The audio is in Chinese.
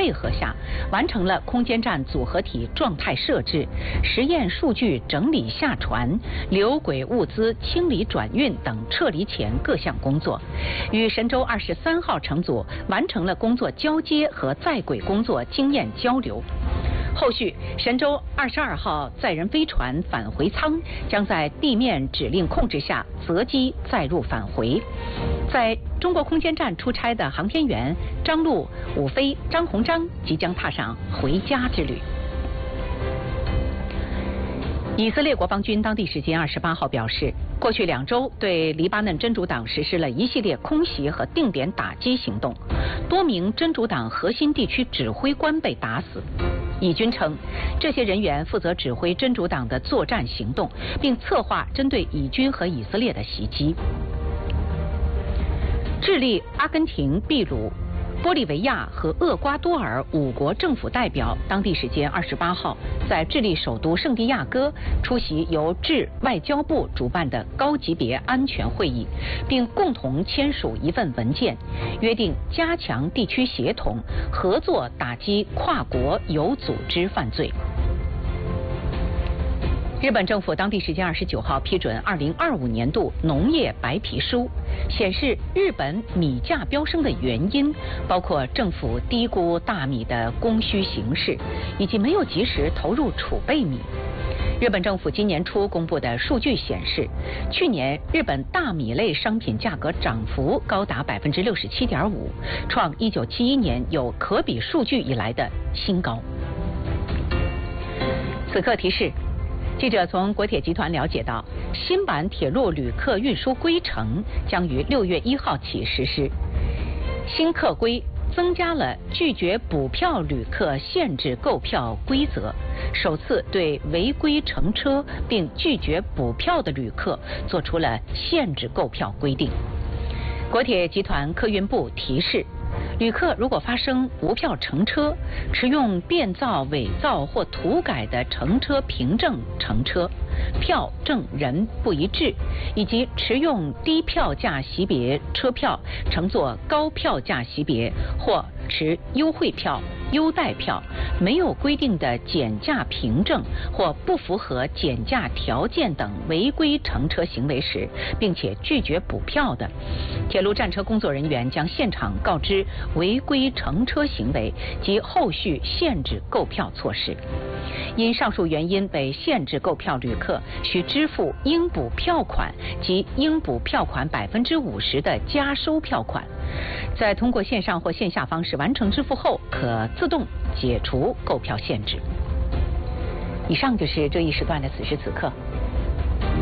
配合下，完成了空间站组合体状态设置、实验数据整理下传、流轨物资清理转运等撤离前各项工作，与神舟23号乘组完成了工作交接和在轨工作经验交流。后续，神舟22号载人飞船返回舱将在地面指令控制下择机载入返回。在中国空间站出差的航天员张陆、武飞、张鸿章即将踏上回家之旅。以色列国防军当地时间28号表示，过去2周对黎巴嫩真主党实施了一系列空袭和定点打击行动，多名真主党核心地区指挥官被打死。以军称，这些人员负责指挥真主党的作战行动，并策划针对以军和以色列的袭击。智利、阿根廷、秘鲁、玻利维亚和厄瓜多尔5国政府代表当地时间28号在智利首都圣地亚哥出席由智外交部主办的高级别安全会议，并共同签署一份文件，约定加强地区协同合作，打击跨国有组织犯罪。日本政府当地时间29号批准2025年度农业白皮书，显示日本米价飙升的原因包括政府低估大米的供需形势，以及没有及时投入储备米。日本政府今年初公布的数据显示，去年日本大米类商品价格涨幅高达67.5%，创1971年有可比数据以来的新高。此刻提示。记者从国铁集团了解到，新版铁路旅客运输规程将于6月1号起实施。新客规增加了拒绝补票旅客限制购票规则，首次对违规乘车并拒绝补票的旅客做出了限制购票规定。国铁集团客运部提示，旅客如果发生无票乘车、持用变造、伪造或涂改的乘车凭证乘车、票证人不一致，以及持用低票价级别车票乘坐高票价级别或持优惠票、优待票、没有规定的减价凭证或不符合减价条件等违规乘车行为时，并且拒绝补票的，铁路站车工作人员将现场告知违规乘车行为及后续限制购票措施。因上述原因被限制购票旅客需支付应补票款及应补票款50%的加收票款，在通过线上或线下方式完成支付后，可自动解除购票限制。以上就是这一时段的此时此刻。